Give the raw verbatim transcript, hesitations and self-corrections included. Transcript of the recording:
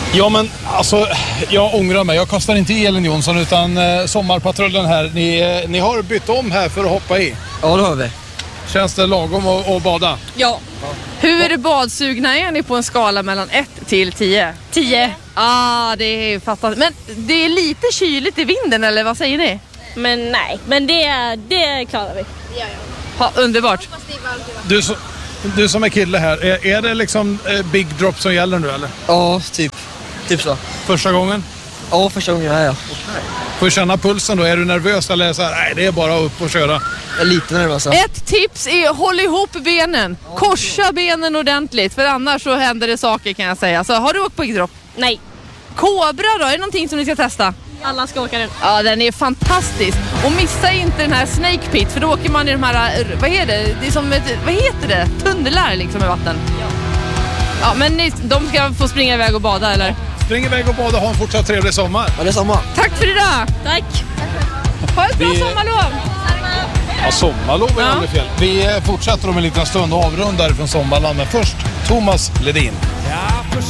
Ja, men alltså, jag ångrar mig. Jag kastar inte Elin Jonsson utan eh, sommarpatrullen här. Ni, eh, ni har bytt om här för att hoppa i. Ja, det har vi. Känns det lagom att, att bada? Ja. Hur är det badsugna är ni på en skala mellan ett till tio? Tio. Ah, det är ju fattat. Men det är lite kyligt i vinden, eller vad säger ni? Men nej, men det, det klarar vi. Ha, underbart. Du, så, du som är kille här, är, är det liksom eh, big drop som gäller nu eller? Ja, typ. Typ så. Första gången? Ja, första gången jag är jag. Får du känna pulsen då? Är du nervös eller är det så här, nej det är bara upp och köra? Jag är lite nervös. Ett tips är håll ihop benen. Korsa benen ordentligt, för annars så händer det saker kan jag säga. Så har du åkt på big drop? Nej. Kobra då, är det någonting som ni ska testa? Alla ska åka den. Ja, den är fantastisk. Och missa inte den här Snake Pit, för då åker man i de här, vad är det? Det är som ett, vad heter det? Tunnelar liksom i vatten. Ja. Ja, men ni, de ska få springa iväg och bada, eller? Spring iväg och bada och ha en fortsatt trevlig sommar. Ja, det är samma. Tack för idag! Tack. Ha ett bra Vi- sommarlov! Ja, sommarlov är Ja. aldrig fel. Vi eh, fortsätter om en liten stund och avrundar från Sommarland. Men först Thomas Ledin.